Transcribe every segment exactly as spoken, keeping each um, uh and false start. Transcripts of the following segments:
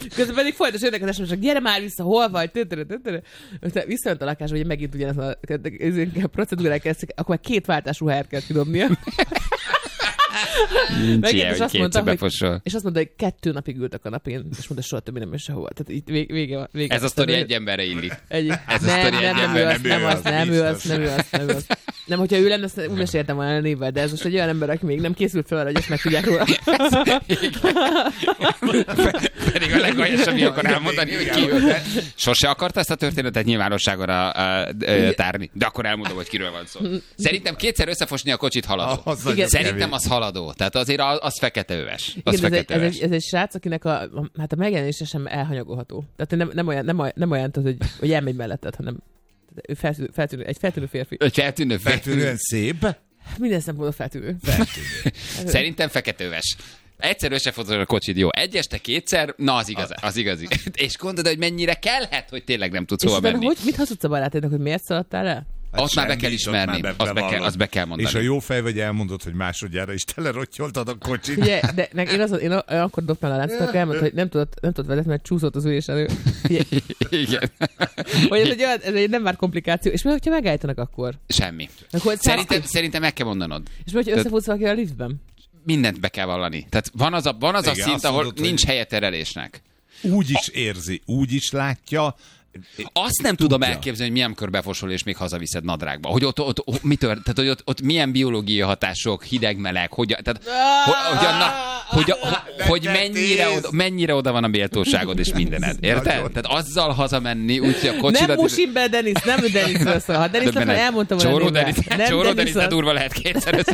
Közben pedig folyamatosan jönnek az es em es-ek, gyere már vissza, hol vagy? Visszajött a lakásba, hogy megint ugyanez a, a procedúrák kezdtek, akkor már két váltás ruháját kell kidobnia. Nincs ilyen, hogy kétszer befosol. És azt mondta, hogy kettő napig ült a kanapén, és mondta, soha többé nem is sehova. Tehát itt vége, vége, vége. Ez a sztori egy emberre illik. Egy, Ez nem, a sztori nem, egy nem, emberre. nem, az, nem, ő az, nem, ő az, nem, ő az. Nem, hogyha ő lenne, azt úgy meséltem volna a névvel, de ez most egy olyan ember, aki még nem készült fel arra, hogy ezt meg tudják róla. Pedig a legaljasabb, mi akar elmondani, hogy ki ő. Sose akarta ezt a történetet nyilvánosságra tárni, de akkor elmondom, hogy kiről van szó. Szerintem kétszer összefosni a kocsit haladó. Igen, Szerintem az haladó. Tehát azért az feketeöves. Az igen, fekete ez, egy, ez, egy, ez egy srác, akinek a, hát a megjelenése sem elhanyagolható. Tehát nem, nem olyan, nem olyan, nem olyan hogy, hogy elmegy melletted, hanem ő feltűnő, feltűnő, egy feltűnő férfi. Egy feltűnő férfi. Feltűnően szép. Minden szempontból feltűnő. Feltűnő. Szerintem feketőves. Egyszer összefotol a kocsid, jó. Egy este, kétszer, na az igaz, az igazi. És gondolod, hogy mennyire kellhet, hogy tényleg nem tudsz hova menni. Hogy, mit hazudsz a barátodnak, hogy miért szaladtál el? Hát ott már be kell ismerni, be, azt, be kell, azt be kell mondani. És a jó fej vagy elmondod, hogy másodjára is telerotyoltad a kocsit. Ugye, de nek, én, az, én akkor dobtam a láncot, akkor elmondta, hogy nem tudott, nem tudott vezetni, mert csúszott az ülés elő. Igen. Hogy ez egy, olyan, ez egy nem már komplikáció. És mi, hogyha megállítanak akkor? Semmi. Akkor szerintem, szerintem meg kell mondanod. És mi, hogyha összefutsz valaki a liftben? Mindent be kell vallani. Tehát van az a, van az igen, a szint, ahol mondod, nincs helye terelésnek. Úgy is érzi, úgy is látja. Azt nem tudja. tudom elképzelni, hogy milyen kör befosol, és még hazaviszed nadrágba. Hogy ott, ott, ott, mit tört, tehát, hogy ott, ott milyen biológiai hatások, hideg, meleg, hogy, tehát, hogy, hogy, anna, hogy, a, hogy mennyire, oda, mennyire oda van a méltóságod és mindened. Érted? Tehát azzal hazamenni, úgyhogy a kocsidat... Nem musim be, Denis, nem Denisről szól. Ha Denis akkor elmondtam volna Csóró Denis, nem Csóró Denis, Denis de durva lehet kétszer.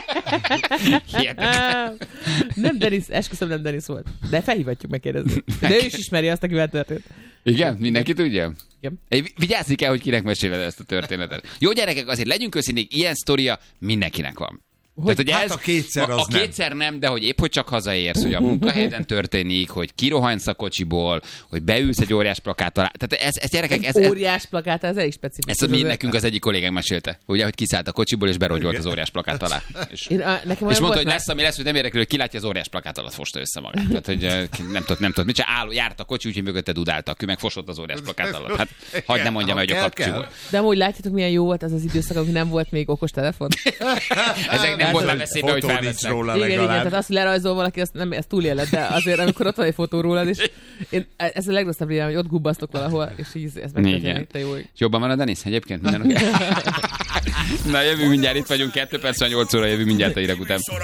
Nem Denis, esküszöm nem Denis volt. De felhívatjuk megkérdezni. De ő is ismeri azt, akivel történt. Igen? Mindenki tudja? Igen. Vigyázzni kell, hogy kinek meséled ezt a történetet. Jó gyerekek, azért legyünk őszinték, ilyen sztoria mindenkinek van. Hogy, Tehát, hogy hát ez, a kétszer az a, a nem. kétszer nem, de hogy épp hogy csak hazaérsz, hogy a munkahelyen történik, hogy kirohansz a kocsiból, hogy beülsz egy óriás plakát alá. Tehát ez, ez gyerekek... Ez, ez, óriás plakát, ez elég specifikus. Ezt mi, nekünk az egyik kollégánk mesélte, ugye, hogy kiszállt a kocsiból és berogyolt az óriás plakát alá. És, Én, a, nekem és mondta, hogy már... lesz, ami lesz, hogy nem érdekel, hogy ki látja az óriás plakát alatt, fosta össze magát. Tehát, hogy nem tudott, nem tudott. Mit se álló, járt a kocsi, úgyhogy mögötte dudáltak, ő meg fosott az óriás plakát alatt. Hát hagyd nem mondjam, hogy a kapcsoló. De amúgy látjátok, milyen jó volt az az időszak, amikor nem volt még okos telefon. Ezek nem volt már veszélybe, hogy felvesznek. Igen, igen, tehát azt, hogy lerajzol valaki, azt nem, ezt túléled, de azért, amikor ott van egy fotó rólad, és én, ez a legrosszabb ilyen, hogy ott gubbasztok valahol, és így ez megtörténik, te jó. Jobban van a Denis egyébként? Minden Na, jövő mindjárt, itt vagyunk, kettő perc, nyolc óra, jövő mindjárt a hírek után.